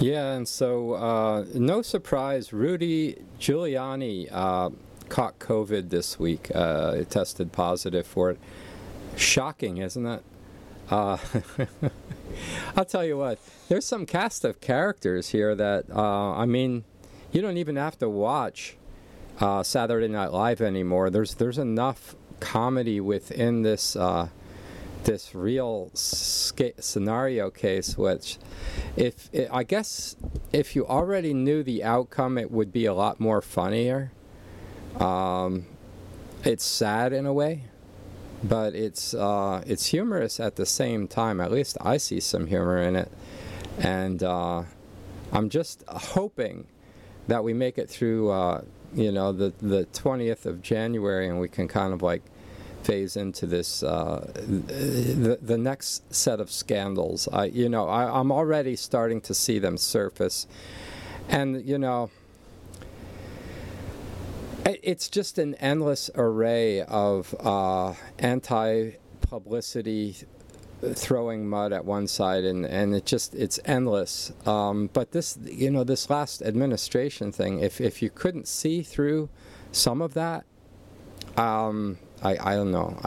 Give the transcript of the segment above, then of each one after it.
Yeah, and so no surprise, Rudy Giuliani caught COVID this week. It tested positive for it. Shocking, isn't it? Uh, I'll tell you what, there's some cast of characters here that, I mean, you don't even have to watch Saturday Night Live anymore. There's enough comedy within this this real scenario case, which, I guess, if you already knew the outcome, it would be a lot more funnier. It's sad in a way, but it's humorous at the same time. At least I see some humor in it, and I'm just hoping that we make it through, the 20th of January, and we can kind of like phase into this the next set of scandals. I'm already starting to see them surface, and it's just an endless array of anti-publicity throwing mud at one side, and it's endless. But this last administration thing, if you couldn't see through some of that, I don't know.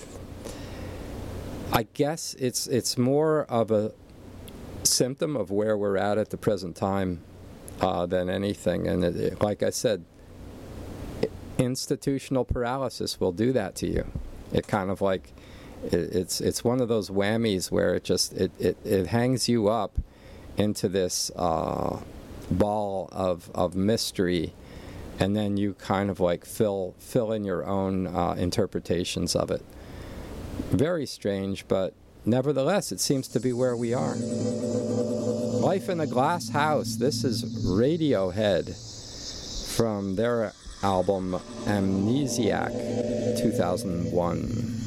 I guess it's more of a symptom of where we're at the present time than anything. And like I said, institutional paralysis will do that to you. It kind of like it's one of those whammies where it hangs you up into this ball of mystery. And then you kind of like fill in your own interpretations of it. Very strange, but nevertheless, it seems to be where we are. Life in a Glass House. This is Radiohead from their album Amnesiac, 2001.